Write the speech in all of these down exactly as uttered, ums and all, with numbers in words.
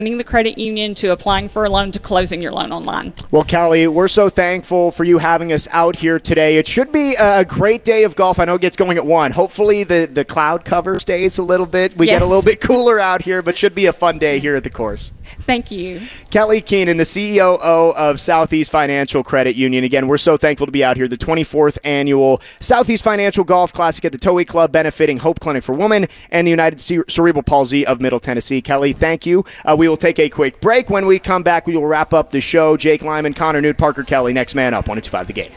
the credit union to applying for a loan to closing your loan online. Well, Kelly, we're so thankful for you having us out here today. It should be a great day of golf. I know it gets going at one. Hopefully the, the cloud cover stays a little bit. We yes. get a little bit cooler out here, but should be a fun day here at the course. Thank you. Kelly Keenan, the C E O of Southeast Financial Credit Union. Again, we're so thankful to be out here. The twenty-fourth Annual Southeast Financial Golf Classic at the Towhee Club, benefiting Hope Clinic for Women and the United Cerebral Palsy of Middle Tennessee. Kelly, thank you. Uh, we will take a quick break. When we come back, we will wrap up the show. Jake Lyman, Connor Newt, Parker Kelly, next man up, one oh two five The Game.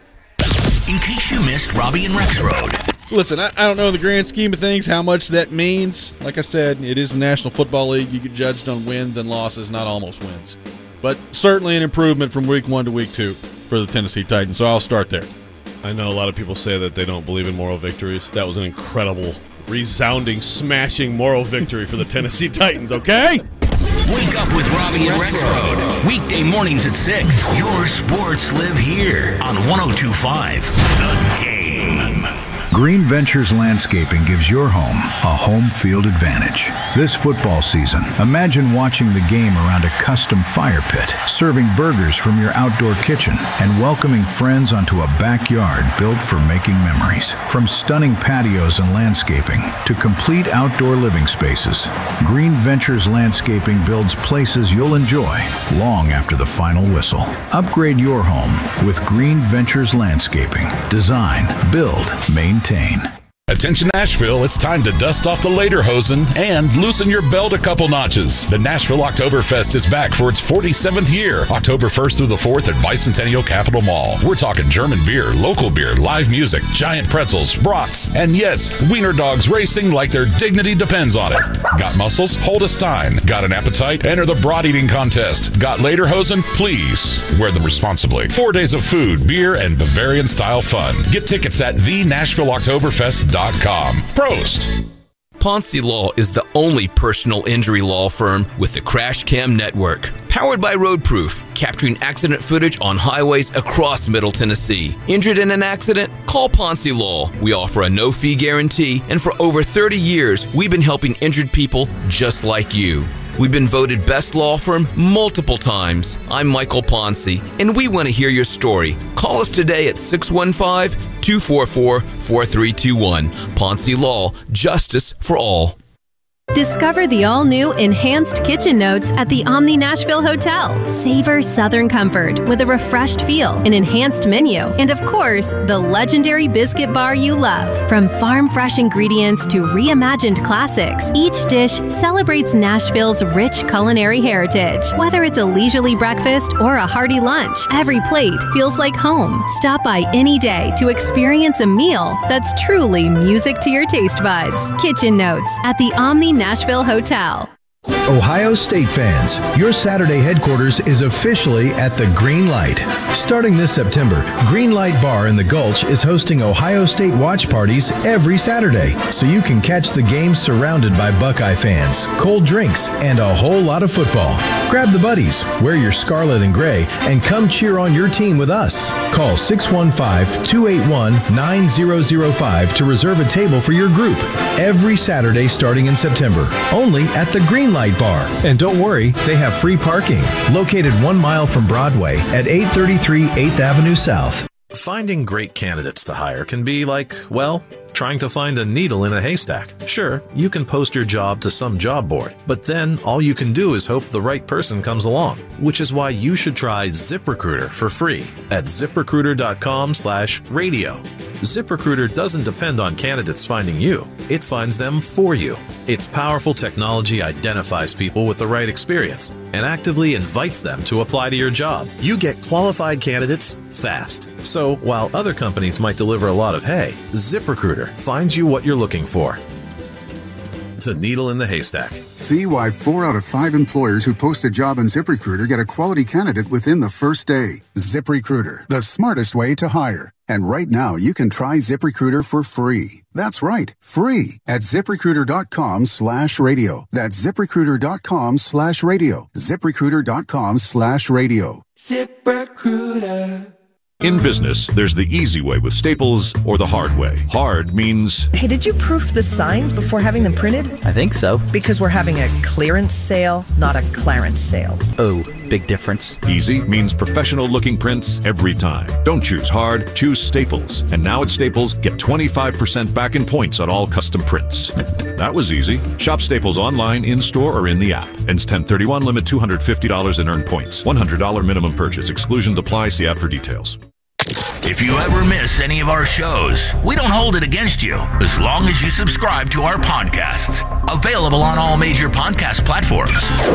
In case you missed Robbie and Rex Road. Listen, I, I don't know in the grand scheme of things how much that means. Like I said, it is the National Football League. You get judged on wins and losses, not almost wins. But certainly an improvement from week one to week two for the Tennessee Titans. So I'll start there. I know a lot of people say that they don't believe in moral victories. That was an incredible, resounding, smashing moral victory for the Tennessee Titans, okay? Wake up with Robbie and Rex Road. Weekday mornings at six. Your sports live here on one oh two point five The Game. Green Ventures Landscaping gives your home a home field advantage. This football season, imagine watching the game around a custom fire pit, serving burgers from your outdoor kitchen, and welcoming friends onto a backyard built for making memories. From stunning patios and landscaping to complete outdoor living spaces, Green Ventures Landscaping builds places you'll enjoy long after the final whistle. Upgrade your home with Green Ventures Landscaping. Design, build, maintain. Attention Nashville, it's time to dust off the lederhosen and loosen your belt a couple notches. The Nashville Oktoberfest is back for its forty-seventh year, October first through the fourth at Bicentennial Capitol Mall. We're talking German beer, local beer, live music, giant pretzels, brats, and yes, wiener dogs racing like their dignity depends on it. Got muscles? Hold a stein. Got an appetite? Enter the brat eating contest. Got lederhosen? Please wear them responsibly. Four days of food, beer, and Bavarian style fun. Get tickets at the Nashville Oktoberfest dot com. Prost! Ponce Law is the only personal injury law firm with the Crash Cam Network. Powered by Roadproof, capturing accident footage on highways across Middle Tennessee. Injured in an accident? Call Ponce Law. We offer a no-fee guarantee, and for over thirty years, we've been helping injured people just like you. We've been voted best law firm multiple times. I'm Michael Ponce, and we want to hear your story. Call us today at six one five, two four four, four three two one. Ponce Law, justice for all. Discover the all-new Enhanced Kitchen Notes at the Omni Nashville Hotel. Savor Southern comfort with a refreshed feel, an enhanced menu, and of course, the legendary biscuit bar you love. From farm-fresh ingredients to reimagined classics, each dish celebrates Nashville's rich culinary heritage. Whether it's a leisurely breakfast or a hearty lunch, every plate feels like home. Stop by any day to experience a meal that's truly music to your taste buds. Kitchen Notes at the Omni Nashville Hotel. Ohio State fans, your Saturday headquarters is officially at the Green Light. Starting this September, Green Light Bar in the Gulch is hosting Ohio State watch parties every Saturday, so you can catch the game surrounded by Buckeye fans, cold drinks, and a whole lot of football. Grab the buddies, wear your scarlet and gray, and come cheer on your team with us. Call six one five, two eight one, nine zero zero five to reserve a table for your group every Saturday starting in September, only at the Green Light Bar. And don't worry, they have free parking, located one mile from Broadway at eight thirty-three eighth Avenue South. Finding great candidates to hire can be like, well, trying to find a needle in a haystack. Sure, you can post your job to some job board, but then all you can do is hope the right person comes along, which is why you should try ZipRecruiter for free at ZipRecruiter.com slash radio. ZipRecruiter doesn't depend on candidates finding you. It finds them for you. Its powerful technology identifies people with the right experience and actively invites them to apply to your job. You get qualified candidates fast. So while other companies might deliver a lot of hay, ZipRecruiter finds you what you're looking for. The needle in the haystack. See why four out of five employers who post a job on ZipRecruiter get a quality candidate within the first day. ZipRecruiter, the smartest way to hire. And right now, you can try ZipRecruiter for free. That's right, free at ZipRecruiter.com slash radio. That's ZipRecruiter.com slash radio. ZipRecruiter.com slash radio. ZipRecruiter. In business, there's the easy way with Staples or the hard way. Hard means... Hey, did you proof the signs before having them printed? I think so. Because we're having a clearance sale, not a clarence sale. Oh, big difference. Easy means professional-looking prints every time. Don't choose hard, choose Staples. And now at Staples, get twenty-five percent back in points on all custom prints. That was easy. Shop Staples online, in-store, or in the app. Ends ten thirty-one, limit two hundred fifty dollars in earned points. one hundred dollars minimum purchase. Exclusions apply. See app for details. If you ever miss any of our shows, we don't hold it against you as long as you subscribe to our podcasts. Available on all major podcast platforms.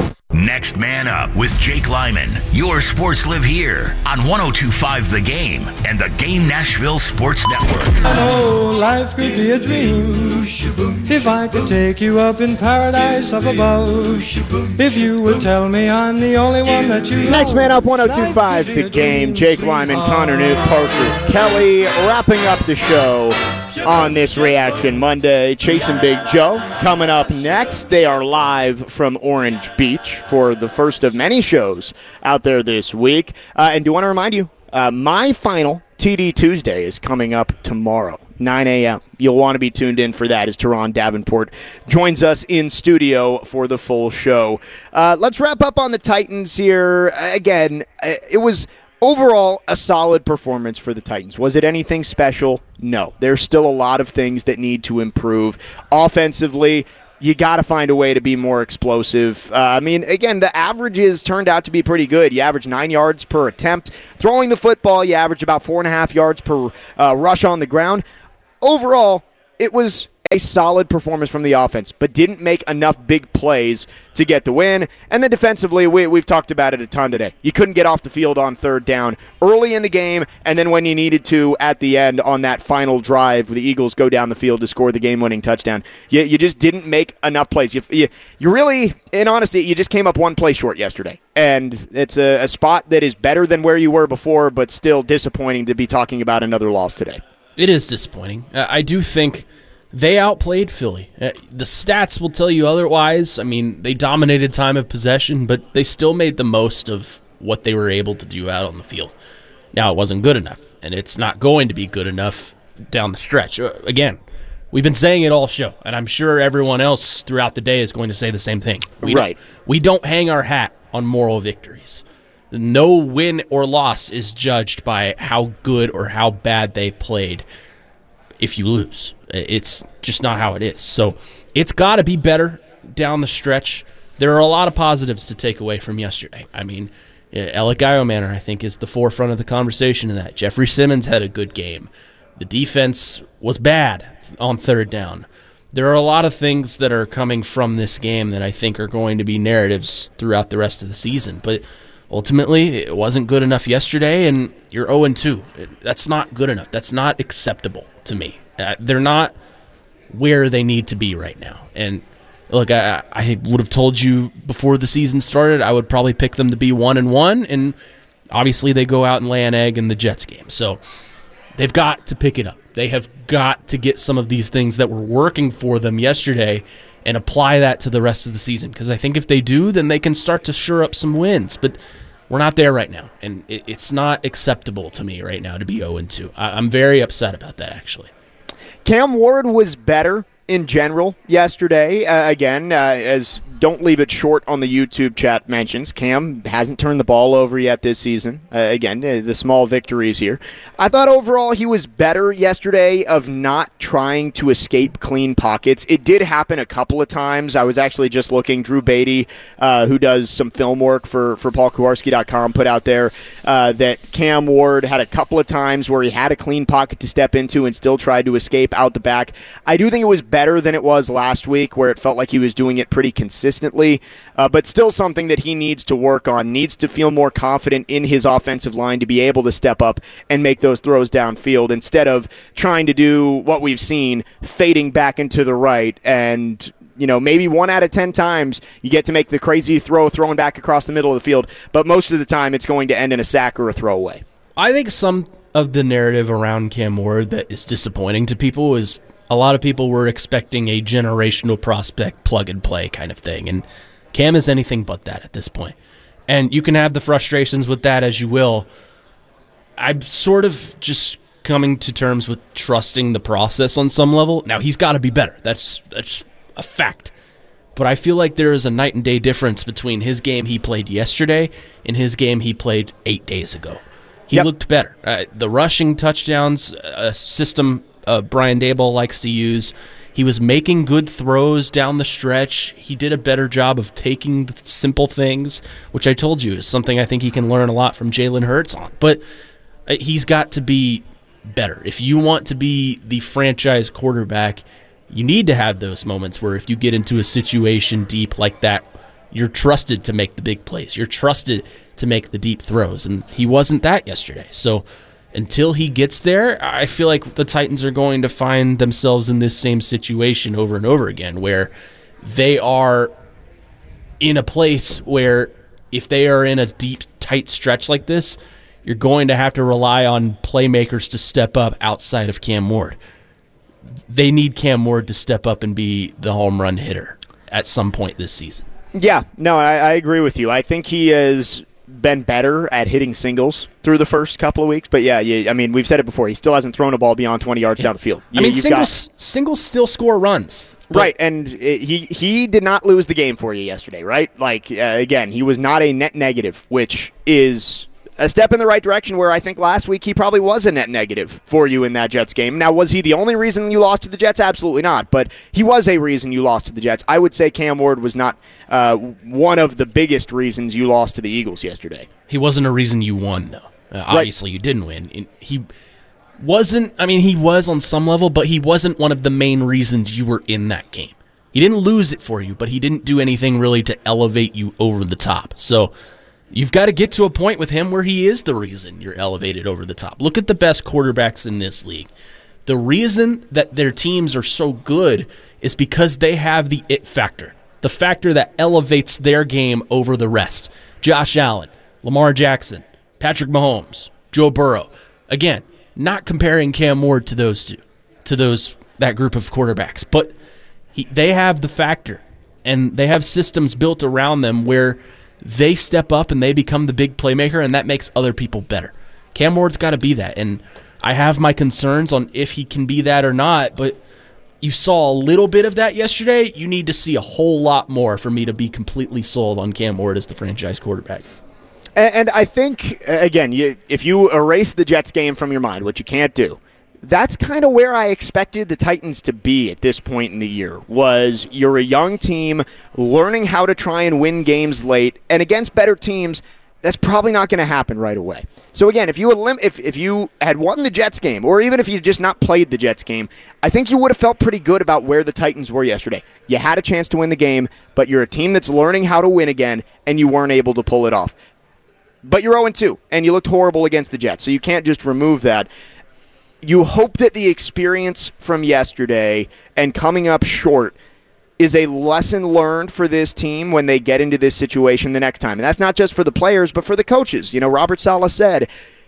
Next Man Up with Jake Lyman. Your sports live here on one oh two point five The Game and the Game Nashville Sports Network. Oh, life could be a dream if I could take you up in paradise up above. If you would tell me I'm the only one that you Next Man Up, one oh two point five The Game. Jake Lyman, Connor Newt, Parker Kelly, wrapping up the show on this Reaction Monday. Chase and Big Joe coming up next. They are live from Orange Beach for the first of many shows out there this week. Uh, and do want to remind you, uh, my final T D Tuesday is coming up tomorrow, nine a.m. You'll want to be tuned in for that as Teron Davenport joins us in studio for the full show. Uh, let's wrap up on the Titans here. Again, it was overall a solid performance for the Titans. Was it anything special? No. There's still a lot of things that need to improve. Offensively, you got to find a way to be more explosive. Uh, I mean, again, the averages turned out to be pretty good. You average nine yards per attempt. Throwing the football, you average about four and a half yards per uh, rush on the ground. Overall, it was a solid performance from the offense, but didn't make enough big plays to get the win. And then defensively, we, we've talked about it a ton today. You couldn't get off the field on third down early in the game, and then when you needed to at the end on that final drive, the Eagles go down the field to score the game-winning touchdown. You, you just didn't make enough plays. You, you, you really, in honesty, you just came up one play short yesterday. And it's a, a spot that is better than where you were before, but still disappointing to be talking about another loss today. It is disappointing. I do think they outplayed Philly. The stats will tell you otherwise. I mean, they dominated time of possession, but they still made the most of what they were able to do out on the field. Now, it wasn't good enough, and it's not going to be good enough down the stretch. Again, we've been saying it all show, and I'm sure everyone else throughout the day is going to say the same thing. We right. Don't, we don't hang our hat on moral victories. No win or loss is judged by how good or how bad they played if you lose. It's just not how it is. So it's got to be better down the stretch. There are a lot of positives to take away from yesterday. I mean, Alec Manor, I think, is the forefront of the conversation in that. Jeffrey Simmons had a good game. The defense was bad on third down. There are a lot of things that are coming from this game that I think are going to be narratives throughout the rest of the season. But ultimately, it wasn't good enough yesterday, and you're oh and two. That's not good enough. That's not acceptable to me. Uh, they're not where they need to be right now. And look, I, I would have told you before the season started, I would probably pick them to be one and one, and obviously they go out and lay an egg in the Jets game. So they've got to pick it up. They have got to get some of these things that were working for them yesterday and apply that to the rest of the season. Because I think if they do, then they can start to shore up some wins. But we're not there right now, and it, it's not acceptable to me right now to be oh and two. I, I'm very upset about that, actually. Cam Ward was better in general yesterday. Uh, again, uh, as don't leave it short on the YouTube chat mentions, Cam hasn't turned the ball over yet this season. Uh, again, uh, the small victories here. I thought overall he was better yesterday of not trying to escape clean pockets. It did happen a couple of times. I was actually just looking. Drew Beatty, uh, who does some film work for, for Paul Kuharski dot com, put out there uh, that Cam Ward had a couple of times where he had a clean pocket to step into and still tried to escape out the back. I do think it was better than it was last week, where it felt like he was doing it pretty consistently, uh, but still something that he needs to work on, needs to feel more confident in his offensive line to be able to step up and make those throws downfield instead of trying to do what we've seen, fading back into the right. And, you know, maybe one out of ten times you get to make the crazy throw throwing back across the middle of the field, but most of the time it's going to end in a sack or a throwaway. I think some of the narrative around Cam Ward that is disappointing to people is a lot of people were expecting a generational prospect plug-and-play kind of thing, and Cam is anything but that at this point. And you can have the frustrations with that as you will. I'm sort of just coming to terms with trusting the process on some level. Now, he's got to be better. That's that's a fact. But I feel like there is a night and day difference between his game he played yesterday and his game he played eight days ago. He yep. looked better. Uh, the rushing touchdowns, a system uh, Brian Daboll likes to use. He was making good throws down the stretch. He did a better job of taking the simple things, which I told you is something I think he can learn a lot from Jalen Hurts on. But uh, he's got to be better. If you want to be the franchise quarterback, you need to have those moments where if you get into a situation deep like that, you're trusted to make the big plays. You're trusted to make the deep throws, and he wasn't that yesterday. So until he gets there, I feel like the Titans are going to find themselves in this same situation over and over again, where they are in a place where if they are in a deep, tight stretch like this, you're going to have to rely on playmakers to step up outside of Cam Ward. They need Cam Ward to step up and be the home run hitter at some point this season. Yeah, no, I, I agree with you. I think he has been better at hitting singles through the first couple of weeks. But, yeah, yeah I mean, we've said it before. He still hasn't thrown a ball beyond twenty yards yeah. down the field. You, I mean, singles, got... singles still score runs. Right, and it, he he did not lose the game for you yesterday, right? Like, uh, again, he was not a net negative, which is a step in the right direction where I think last week he probably was a net negative for you in that Jets game. Now, was he the only reason you lost to the Jets? Absolutely not, but he was a reason you lost to the Jets. I would say Cam Ward was not uh, one of the biggest reasons you lost to the Eagles yesterday. He wasn't a reason you won, though. Uh, obviously, right. You didn't win. He wasn't, I mean, he was on some level, but he wasn't one of the main reasons you were in that game. He didn't lose it for you, but he didn't do anything really to elevate you over the top. So you've got to get to a point with him where he is the reason you're elevated over the top. Look at the best quarterbacks in this league. The reason that their teams are so good is because they have the it factor, the factor that elevates their game over the rest. Josh Allen, Lamar Jackson, Patrick Mahomes, Joe Burrow. Again, not comparing Cam Ward to those two, to those that group of quarterbacks, but he, they have the factor, and they have systems built around them where they step up and they become the big playmaker, and that makes other people better. Cam Ward's got to be that, and I have my concerns on if he can be that or not, but you saw a little bit of that yesterday. You need to see a whole lot more for me to be completely sold on Cam Ward as the franchise quarterback. And I think, again, you, if you erase the Jets game from your mind, which you can't do, that's kind of where I expected the Titans to be at this point in the year, was you're a young team learning how to try and win games late, and against better teams, that's probably not going to happen right away. So again, if you elim- if, if you had won the Jets game, or even if you just not played the Jets game, I think you would have felt pretty good about where the Titans were yesterday. You had a chance to win the game, but you're a team that's learning how to win again, and you weren't able to pull it off. But you're oh and two, and you looked horrible against the Jets, so you can't just remove that. You hope that the experience from yesterday and coming up short is a lesson learned for this team when they get into this situation the next time. And that's not just for the players, but for the coaches. You know, Robert Saleh said,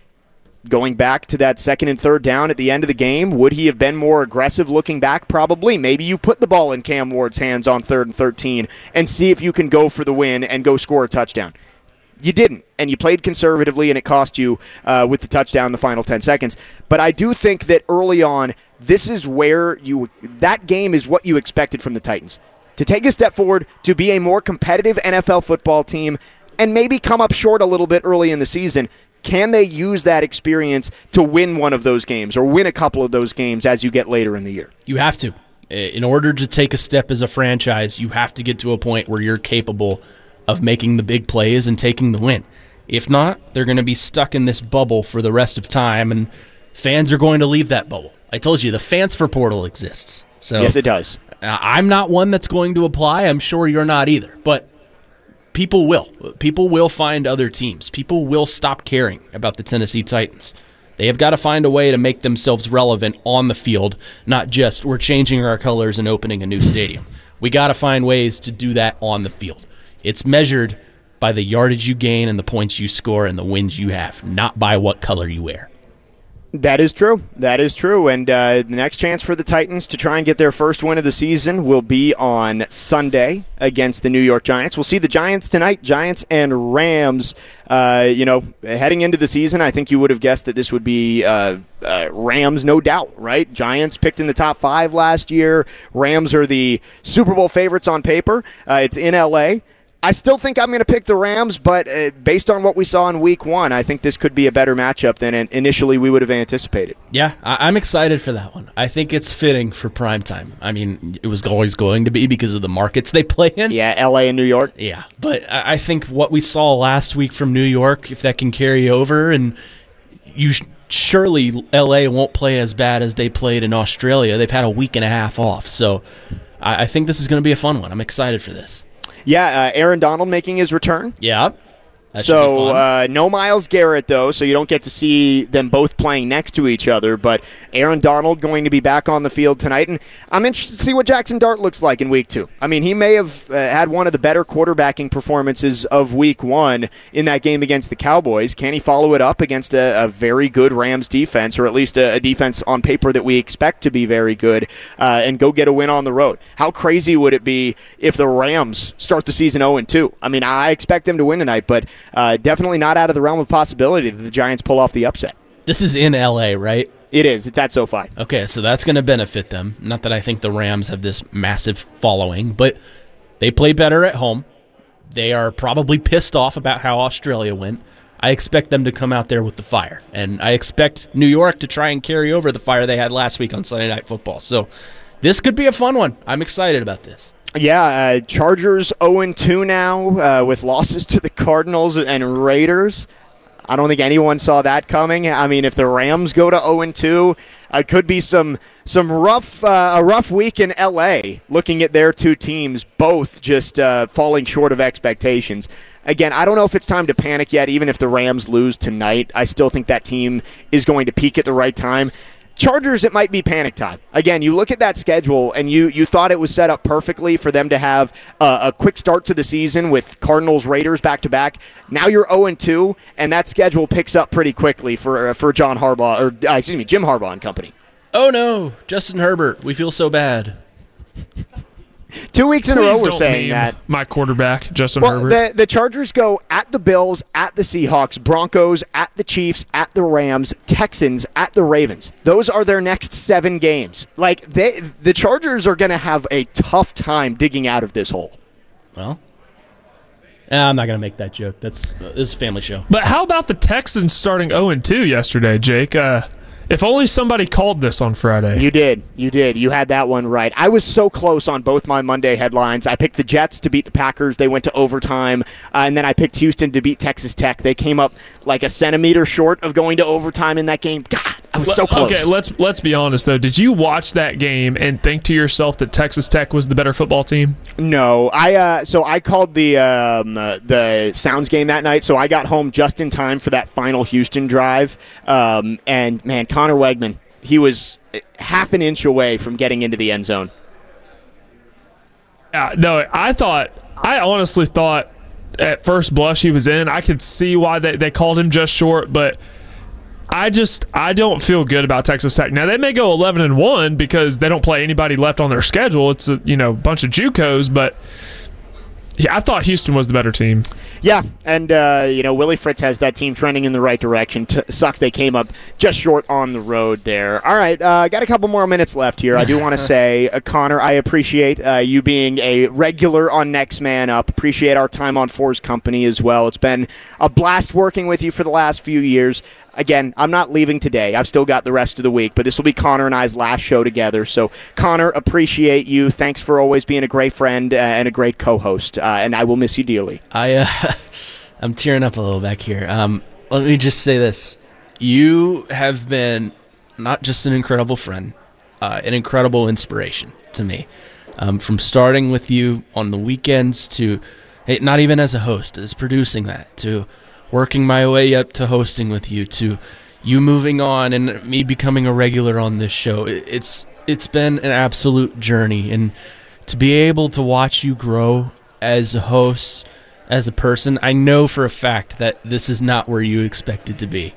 going back to that second and third down at the end of the game, would he have been more aggressive looking back? Probably. Maybe you put the ball in Cam Ward's hands on third and thirteen and see if you can go for the win and go score a touchdown. You didn't, and you played conservatively, and it cost you uh, with the touchdown in the final ten seconds. But I do think that early on, this is where you that game is what you expected from the Titans. To take a step forward, to be a more competitive N F L football team, and maybe come up short a little bit early in the season. Can they use that experience to win one of those games or win a couple of those games as you get later in the year? You have to. In order to take a step as a franchise, you have to get to a point where you're capable of making the big plays and taking the win. If not, they're going to be stuck in this bubble for the rest of time, and fans are going to leave that bubble. I told you, the transfer portal exists. So yes, it does. Uh, I'm not one that's going to apply. I'm sure you're not either. But people will. People will find other teams. People will stop caring about the Tennessee Titans. They have got to find a way to make themselves relevant on the field, not just we're changing our colors and opening a new stadium. We got to find ways to do that on the field. It's measured by the yardage you gain and the points you score and the wins you have, not by what color you wear. That is true. That is true. And uh, the next chance for the Titans to try and get their first win of the season will be on Sunday against the New York Giants. We'll see the Giants tonight, Giants and Rams. Uh, you know, heading into the season, I think you would have guessed that this would be uh, uh, Rams, no doubt, right? Giants picked in the top five last year. Rams are the Super Bowl favorites on paper. Uh, it's in L A. I still think I'm going to pick the Rams, but uh, based on what we saw in week one, I think this could be a better matchup than initially we would have anticipated. Yeah, I- I'm excited for that one. I think it's fitting for primetime. I mean, it was always going to be because of the markets they play in. Yeah, L A and New York. Yeah, but I, I think what we saw last week from New York, if that can carry over, and you sh- surely L A won't play as bad as they played in Australia. They've had a week and a half off, so I, I think this is going to be a fun one. I'm excited for this. Yeah, uh, Aaron Donald making his return. Yeah. That so uh, no Myles Garrett, though, so you don't get to see them both playing next to each other. But Aaron Donald going to be back on the field tonight. And I'm interested to see what Jackson Dart looks like in week two. I mean, he may have uh, had one of the better quarterbacking performances of week one in that game against the Cowboys. Can he follow it up against a, a very good Rams defense, or at least a, a defense on paper that we expect to be very good, uh, and go get a win on the road? How crazy would it be if the Rams start the season oh and two? I mean, I expect them to win tonight, but Uh, definitely not out of the realm of possibility that the Giants pull off the upset. This is in L A, right? It is. It's at SoFi. Okay, so that's going to benefit them. Not that I think the Rams have this massive following, but they play better at home. They are probably pissed off about how Australia went. I expect them to come out there with the fire, and I expect New York to try and carry over the fire they had last week on Sunday Night Football. So this could be a fun one. I'm excited about this. Yeah, uh, Chargers oh and two now uh, with losses to the Cardinals and Raiders. I don't think anyone saw that coming. I mean, if the Rams go to oh and two, it uh, could be some some rough uh, a rough week in L A looking at their two teams both just uh, falling short of expectations. Again, I don't know if it's time to panic yet, even if the Rams lose tonight. I still think that team is going to peak at the right time. Chargers, it might be panic time. Again, you look at that schedule, and you, you thought it was set up perfectly for them to have uh, a quick start to the season with Cardinals, Raiders back-to-back. Now you're oh and two, and that schedule picks up pretty quickly for uh, for John Harbaugh, or uh, excuse me, Jim Harbaugh and company. Oh, no, Justin Herbert, we feel so bad. Two weeks in Please a row we're don't saying meme that. My quarterback, Justin well, Herbert. The, the Chargers go at the Bills, at the Seahawks, Broncos, at the Chiefs, at the Rams, Texans, at the Ravens. Those are their next seven games. Like, they, the Chargers are going to have a tough time digging out of this hole. Well, I'm not going to make that joke. That's uh, this is a family show. But how about the Texans starting oh and two yesterday, Jake? Uh, if only somebody called this on Friday. You did. You did. You had that one right. I was so close on both my Monday headlines. I picked the Jets to beat the Packers. They went to overtime. Uh, and then I picked Houston to beat Texas Tech. They came up like a centimeter short of going to overtime in that game. God, I was so close. Okay, let's let's be honest, though. Did you watch that game and think to yourself that Texas Tech was the better football team? No. I uh, So I called the, um, uh, the Sounds game that night, so I got home just in time for that final Houston drive. Um, and, man, Connor Wegman, he was half an inch away from getting into the end zone. Uh, no, I thought, I honestly thought at first blush he was in. I could see why they, they called him just short, but I just, I don't feel good about Texas Tech. Now, they may go eleven and one because they don't play anybody left on their schedule. It's a, you know, bunch of JUCOs, but yeah, I thought Houston was the better team. Yeah, and, uh, you know, Willie Fritz has that team trending in the right direction. T- sucks they came up just short on the road there. All right, uh, got a couple more minutes left here. I do want to say, uh, Connor, I appreciate uh, you being a regular on Next Man Up. Appreciate our time on Fours Company as well. It's been a blast working with you for the last few years. Again, I'm not leaving today. I've still got the rest of the week, but this will be Connor and I's last show together. So, Connor, appreciate you. Thanks for always being a great friend uh, and a great co-host, uh, and I will miss you dearly. I, uh, I'm tearing up a little back here. Um, let me just say this. You have been not just an incredible friend, uh, an incredible inspiration to me. Um, from starting with you on the weekends to, hey, not even as a host, as producing that, to working my way up to hosting with you, to you moving on and me becoming a regular on this show. It's it's been an absolute journey, and to be able to watch you grow as a host, as a person, I know for a fact that this is not where you expected to be.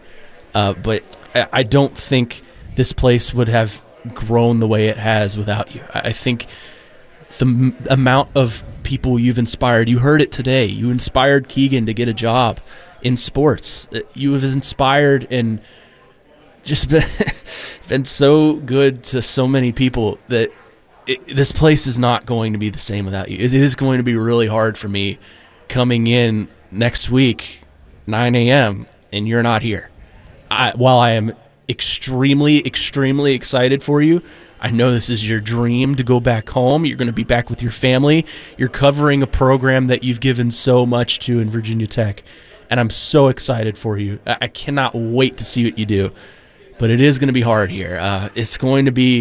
Uh, but I, I don't think this place would have grown the way it has without you. I, I think the m- amount of people you've inspired, you heard it today. You inspired Keegan to get a job in sports. You have inspired and just been, been so good to so many people that it, this place is not going to be the same without you. It is going to be really hard for me coming in next week, nine a.m., and you're not here. I, while I am extremely, extremely excited for you, I know this is your dream to go back home. You're going to be back with your family. You're covering a program that you've given so much to in Virginia Tech, and I'm so excited for you. I, I cannot wait to see what you do. But it is going to be hard here. Uh, it's going to be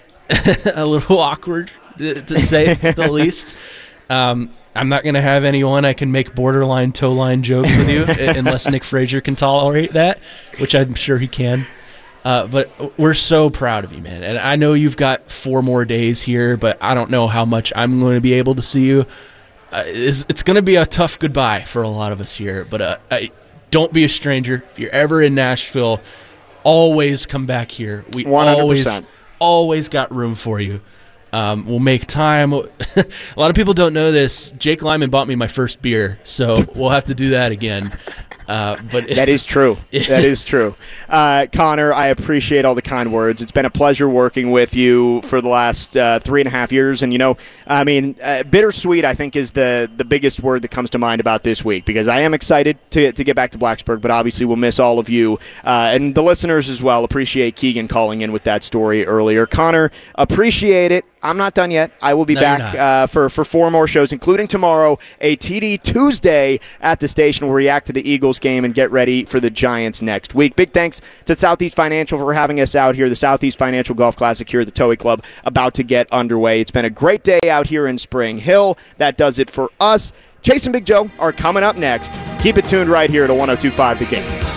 a little awkward, to, to say the least. Um, I'm not going to have anyone I can make borderline toe line jokes with you unless Nick Frazier can tolerate that, which I'm sure he can. Uh, but we're so proud of you, man. And I know you've got four more days here, but I don't know how much I'm going to be able to see you. Uh, it's it's going to be a tough goodbye for a lot of us here. But uh, I, don't be a stranger. If you're ever in Nashville, always come back here. We one hundred always percent. always got room for you. Um, we'll make time. A lot of people don't know this. Jake Lyman bought me my first beer, so we'll have to do that again. Uh, but that is true. That is true. Uh, Connor, I appreciate all the kind words. It's been a pleasure working with you for the last uh, three and a half years. And, you know, I mean, uh, bittersweet, I think, is the, the biggest word that comes to mind about this week, because I am excited to, to get back to Blacksburg, but obviously we'll miss all of you uh, and the listeners as well. Appreciate Keegan calling in with that story earlier. Connor, appreciate it. I'm not done yet. I will be no, back uh, for, for four more shows, including tomorrow, a T D Tuesday at the station. We'll react to the Eagles game and get ready for the Giants next week. Big thanks to Southeast Financial for having us out here. The Southeast Financial Golf Classic here at the Towee Club about to get underway. It's been a great day out here in Spring Hill. That does it for us. Chase and Big Joe are coming up next. Keep it tuned right here to one oh two point five The Game.